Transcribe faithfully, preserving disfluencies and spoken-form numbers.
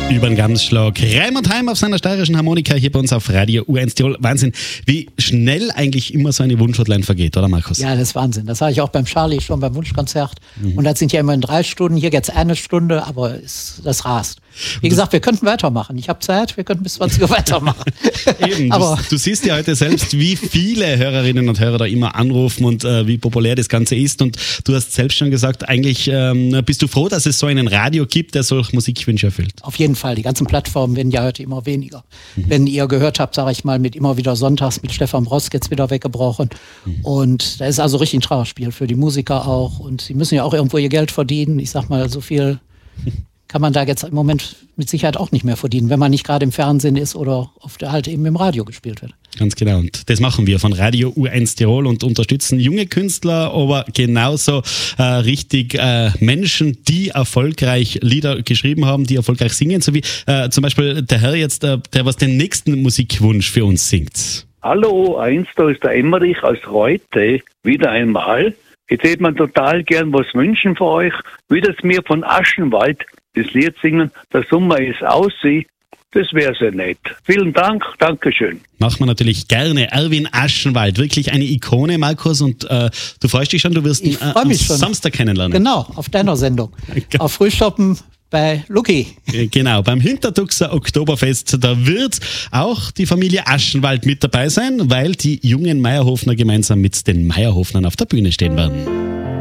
Über den Gamsschlag. Raimund Heim auf seiner steirischen Harmonika hier bei uns auf Radio U eins Tirol. Wahnsinn, wie schnell eigentlich immer so eine Wunschhotline vergeht, oder Markus? Ja, das ist Wahnsinn. Das sage ich auch beim Charlie schon beim Wunschkonzert. Mhm. Und das sind ja immer in drei Stunden. Hier jetzt eine Stunde, aber es, das rast. Wie gesagt, wir könnten weitermachen. Ich habe Zeit, wir könnten bis zwanzig Uhr weitermachen. Eben, aber du, du siehst ja heute selbst, wie viele Hörerinnen und Hörer da immer anrufen und äh, wie populär das Ganze ist. Und du hast selbst schon gesagt, eigentlich ähm, bist du froh, dass es so einen Radio gibt, der solche Musikwünsche erfüllt. Auf jeden Fall. Die ganzen Plattformen werden ja heute immer weniger. Mhm. Wenn ihr gehört habt, sage ich mal, mit immer wieder Sonntags mit Stefan Brosk jetzt wieder weggebrochen. Mhm. Und da ist also richtig ein Trauerspiel für die Musiker auch. Und sie müssen ja auch irgendwo ihr Geld verdienen. Ich sag mal, so viel kann man da jetzt im Moment mit Sicherheit auch nicht mehr verdienen, wenn man nicht gerade im Fernsehen ist oder auf der halt eben im Radio gespielt wird. Ganz genau. Und das machen wir von Radio U eins Tirol und unterstützen junge Künstler, aber genauso äh, richtig äh, Menschen, die erfolgreich Lieder geschrieben haben, die erfolgreich singen, so wie äh, zum Beispiel der Herr jetzt, äh, der was den nächsten Musikwunsch für uns singt. Hallo U eins, da ist der Emmerich aus Reute wieder einmal. Jetzt hätte man total gern was wünschen für euch. Würdet ihr mir von Aschenwald das Lied singen, der Sommer ist aussieht. Das wäre sehr nett. Vielen Dank, Dankeschön. Machen wir natürlich gerne. Erwin Aschenwald, wirklich eine Ikone, Markus. Und äh, du freust dich schon, du wirst ihn äh, am schon. Samstag kennenlernen. Genau, auf deiner Sendung. Auf Frühstoppen bei Lucky. Genau, beim Hintertuxer Oktoberfest. Da wird auch die Familie Aschenwald mit dabei sein, weil die jungen Meierhofner gemeinsam mit den Meierhofnern auf der Bühne stehen werden.